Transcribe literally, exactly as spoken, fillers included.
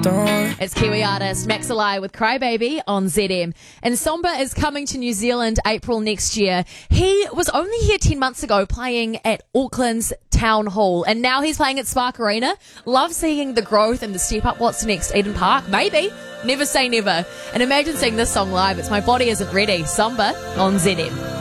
Don't. It's Kiwi artist Max Alai with Crybaby on Z M. And Samba is coming to New Zealand April next year. He was only here ten months ago playing at Auckland's Town Hall, and now he's playing at Spark Arena. Love seeing the growth and the step up. What's next? Eden Park? Maybe. Never say never. And imagine seeing this song live. It's My Body Isn't Ready. Samba on Z M.